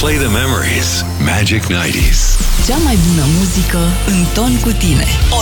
Replay the memories. Magic 90s. Cea mai bună muzică în ton cu tine.